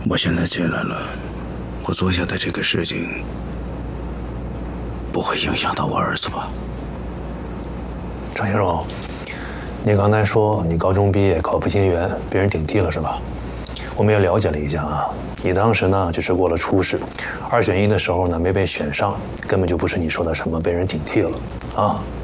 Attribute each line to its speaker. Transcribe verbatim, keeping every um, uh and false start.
Speaker 1: 我现在进来了，我做下的这个事情不会影响到我儿子吧？
Speaker 2: 张先生，你刚才说你高中毕业考不进研，被人顶替了是吧？我们也了解了一下啊，你当时呢就是过了初试，二选一的时候呢没被选上，根本就不是你说的什么被人顶替了啊。